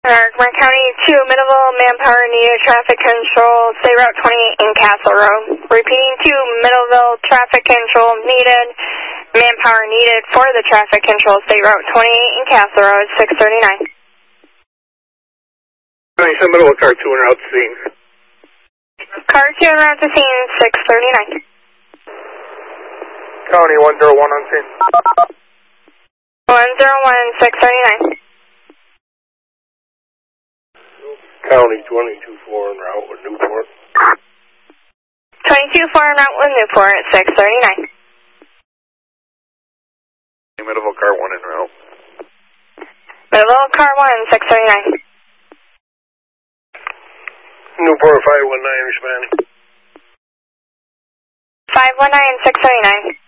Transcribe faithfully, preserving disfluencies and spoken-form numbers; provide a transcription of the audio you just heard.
Mark County two, Middleville, manpower needed, traffic control, State Route twenty-eight in Castle Road. Repeating two, Middleville, traffic control needed, manpower needed for the traffic control, State Route twenty-eight in Castle Road, six thirty-nine. County, send Middleville car two en route to scene. Car two en route to scene, six thirty-nine. County one zero one on scene. one zero one, six thirty-nine. County twenty-two four en route with Newport. twenty-two four en route with Newport, six thirty-nine. Middleville car one en route. Middleville car one, six thirty-nine. Newport five one nine responding. five one nine, six thirty-nine.